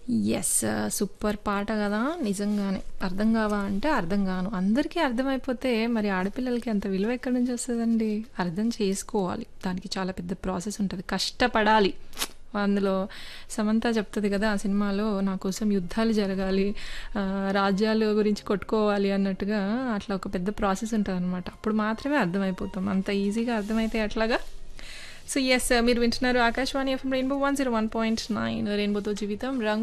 Yes. Super పాట గదా! నిజంగానే. అర్థం గావా అంటే అర్థం గాను. అందరికీ అర్థమైపోతే మరి ఆడపిల్లలకి అంత విలువ ఎక్కడి నుంచి వస్తదండి? అర్థం చేసుకోవాలి. దానికి చాలా పెద్ద ప్రాసెస్ ఉంటది. కష్టపడాలి. అందులో సమంత చెప్తది గదా! ఆ సినిమాలో నా కోసం యుద్ధాలు జరగాలి, రాజ్యాల గురించి కొట్టుకోవాలి అన్నట్టుగా అట్లా ఒక పెద్ద ప్రాసెస్ ఉంటదనమాట. అప్పుడు మాత్రమే అర్థమైపోతాం. అంత ఈజీగా అర్థమైతే ఎట్లాగా? So, yes. మీరు వింటున్నారు ఆకాశవాణి ఎఫ్ఎం రెయిన్బో 101.9 రెయిన్బోతో జీవితం రంగు